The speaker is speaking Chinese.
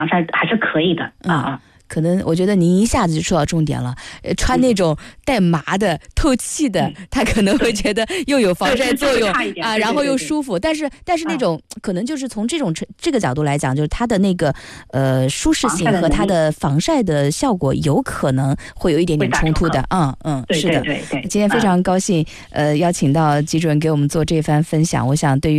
晒还是可以的可能我觉得您一下子就说到重点了，穿那种带麻的透气的，他可能会觉得又有防晒作用啊，然后又舒服，但是那种可能就是从这个角度来讲，就是它的那个舒适性和它的防晒的效果有可能会有一点点冲突的。是的。今天非常高兴邀请到吉主任给我们做这番分享，我想对于